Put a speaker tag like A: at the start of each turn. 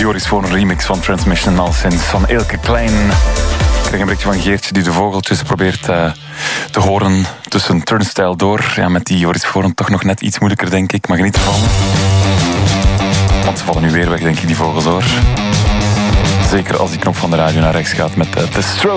A: Joris voor een remix van Transmission al sinds van Elke Klein. Ik krijg een berichtje van Geertje die de vogeltjes probeert te horen tussen Turnstile door. Ja, met die Joris Voorn toch nog net iets moeilijker, denk ik. Maar geniet ervan. Want ze vallen nu weer weg, denk ik, die vogels, hoor. Zeker als die knop van de radio naar rechts gaat met The Strokes.